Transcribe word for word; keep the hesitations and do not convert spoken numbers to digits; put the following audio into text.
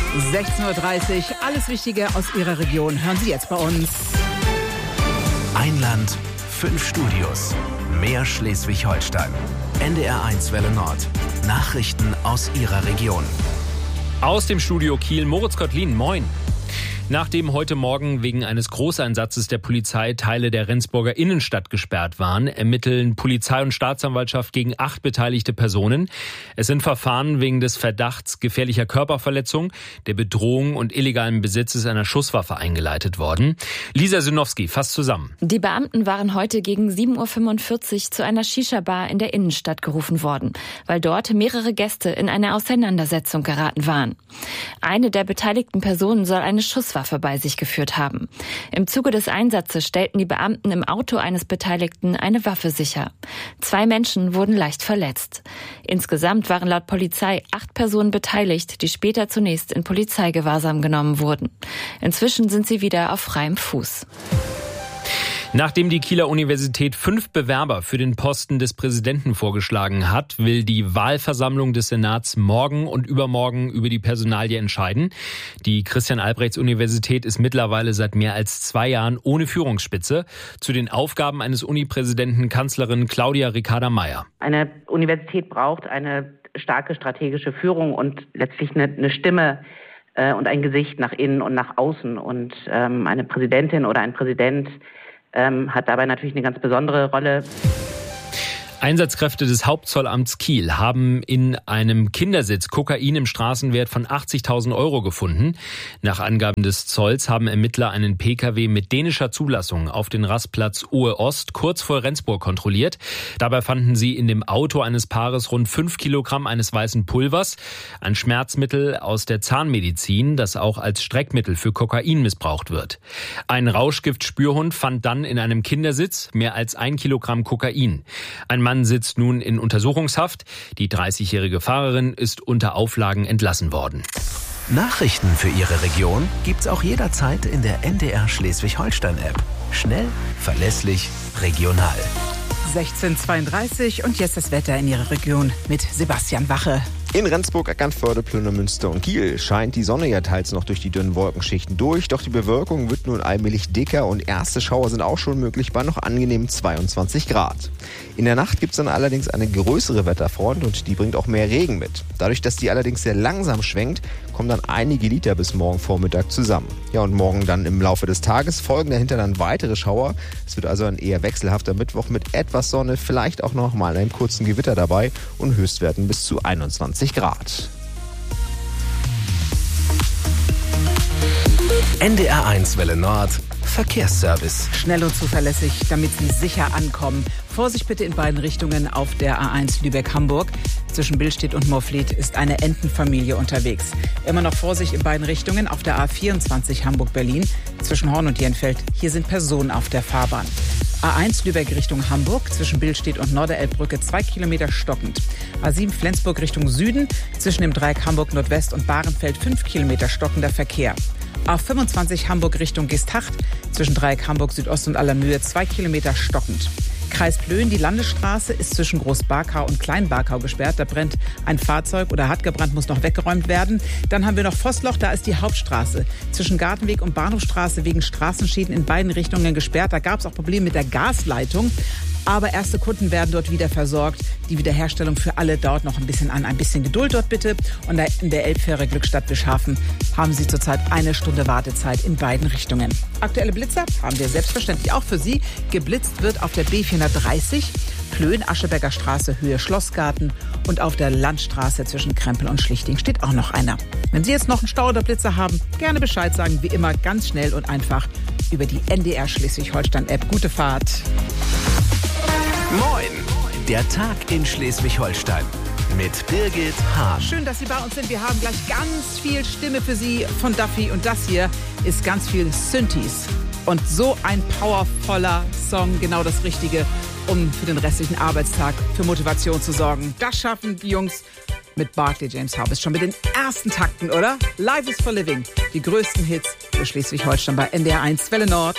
sechzehn Uhr dreißig, alles Wichtige aus Ihrer Region hören Sie jetzt bei uns. Ein Land, fünf Studios, mehr Schleswig-Holstein. N D R eins Welle Nord. Nachrichten aus Ihrer Region. Aus dem Studio Kiel, Moritz Kottlin, moin. Nachdem heute Morgen wegen eines Großeinsatzes der Polizei Teile der Rendsburger Innenstadt gesperrt waren, ermitteln Polizei und Staatsanwaltschaft gegen acht beteiligte Personen. Es sind Verfahren wegen des Verdachts gefährlicher Körperverletzung, der Bedrohung und illegalen Besitzes einer Schusswaffe eingeleitet worden. Lisa Synowski fasst zusammen. Die Beamten waren heute gegen sieben Uhr fünfundvierzig zu einer Shisha-Bar in der Innenstadt gerufen worden, weil dort mehrere Gäste in eine Auseinandersetzung geraten waren. Eine der beteiligten Personen soll eine Schusswaffe bei sich geführt haben. Im Zuge des Einsatzes stellten die Beamten im Auto eines Beteiligten eine Waffe sicher. Zwei Menschen wurden leicht verletzt. Insgesamt waren laut Polizei acht Personen beteiligt, die später zunächst in Polizeigewahrsam genommen wurden. Inzwischen sind sie wieder auf freiem Fuß. Nachdem die Kieler Universität fünf Bewerber für den Posten des Präsidenten vorgeschlagen hat, will die Wahlversammlung des Senats morgen und übermorgen über die Personalie entscheiden. Die Christian-Albrechts-Universität ist mittlerweile seit mehr als zwei Jahren ohne Führungsspitze. Zu den Aufgaben eines Unipräsidenten Kanzlerin Claudia Ricarda-Meyer. Eine Universität braucht eine starke strategische Führung und letztlich eine, eine Stimme äh, und ein Gesicht nach innen und nach außen. Und ähm, eine Präsidentin oder ein Präsident Ähm, hat dabei natürlich eine ganz besondere Rolle. Einsatzkräfte des Hauptzollamts Kiel haben in einem Kindersitz Kokain im Straßenwert von achtzigtausend Euro gefunden. Nach Angaben des Zolls haben Ermittler einen Pkw mit dänischer Zulassung auf den Rastplatz Uhe Ost kurz vor Rendsburg kontrolliert. Dabei fanden sie in dem Auto eines Paares rund fünf Kilogramm eines weißen Pulvers, ein Schmerzmittel aus der Zahnmedizin, das auch als Streckmittel für Kokain missbraucht wird. Ein Rauschgift-Spürhund fand dann in einem Kindersitz mehr als ein Kilogramm Kokain. Ein Mann sitzt nun in Untersuchungshaft. Die dreißigjährige Fahrerin ist unter Auflagen entlassen worden. Nachrichten für Ihre Region gibt's auch jederzeit in der N D R Schleswig-Holstein-App. Schnell, verlässlich, regional. sechzehn Uhr zweiunddreißig und jetzt das Wetter in Ihrer Region mit Sebastian Wache. In Rendsburg, Eckernförde, Plüne, Münster und Kiel scheint die Sonne ja teils noch durch die dünnen Wolkenschichten durch, doch die Bewölkung wird nun allmählich dicker und erste Schauer sind auch schon möglich bei noch angenehmen zweiundzwanzig Grad. In der Nacht gibt es dann allerdings eine größere Wetterfront und die bringt auch mehr Regen mit. Dadurch, dass die allerdings sehr langsam schwenkt, kommen dann einige Liter bis morgen Vormittag zusammen. Ja, und morgen dann im Laufe des Tages folgen dahinter dann weitere Schauer. Es wird also ein eher wechselhafter Mittwoch mit etwas Sonne, vielleicht auch noch mal einem kurzen Gewitter dabei und Höchstwerten bis zu einundzwanzig Grad. N D R eins Welle Nord. Verkehrsservice. Schnell und zuverlässig, damit Sie sicher ankommen. Vorsicht bitte in beiden Richtungen auf der A eins Lübeck-Hamburg. Zwischen Billstedt und Moorfleet ist eine Entenfamilie unterwegs. Immer noch Vorsicht in beiden Richtungen auf der A vierundzwanzig Hamburg-Berlin. Zwischen Horn und Jenfeld. Hier sind Personen auf der Fahrbahn. A eins Lübeck Richtung Hamburg, zwischen Billstedt und Norderelbbrücke zwei Kilometer stockend. A sieben Flensburg Richtung Süden, zwischen dem Dreieck Hamburg Nordwest und Bahrenfeld fünf Kilometer stockender Verkehr. A fünfundzwanzig Hamburg Richtung Geesthacht, zwischen Dreieck Hamburg Südost und Allermühe zwei Kilometer stockend. Kreis Plön, die Landesstraße ist zwischen Groß-Barkau und Klein-Barkau gesperrt. Da brennt ein Fahrzeug oder hat gebrannt, muss noch weggeräumt werden. Dann haben wir noch Vossloch, da ist die Hauptstraße zwischen Gartenweg und Bahnhofstraße wegen Straßenschäden in beiden Richtungen gesperrt. Da gab es auch Probleme mit der Gasleitung. Aber erste Kunden werden dort wieder versorgt. Die Wiederherstellung für alle dauert noch ein bisschen an. Ein bisschen Geduld dort bitte. Und in der Elbfähre Glückstadt-Bischhafen haben Sie zurzeit eine Stunde Wartezeit in beiden Richtungen. Aktuelle Blitzer haben wir selbstverständlich auch für Sie. Geblitzt wird auf der B vierhundertdreißig, Plön, Ascheberger Straße, Höhe Schlossgarten. Und auf der Landstraße zwischen Krempel und Schlichting steht auch noch einer. Wenn Sie jetzt noch einen Stau oder Blitzer haben, gerne Bescheid sagen. Wie immer ganz schnell und einfach über die N D R Schleswig-Holstein-App. Gute Fahrt. Moin! Der Tag in Schleswig-Holstein mit Birgit Hahn. Schön, dass Sie bei uns sind. Wir haben gleich ganz viel Stimme für Sie von Duffy. Und das hier ist ganz viel Synthes. Und so ein powervoller Song, genau das Richtige, um für den restlichen Arbeitstag für Motivation zu sorgen. Das schaffen die Jungs mit Barclay James Harvest schon mit den ersten Takten, oder? Life is for Living. Die größten Hits für Schleswig-Holstein bei N D R eins Welle Nord.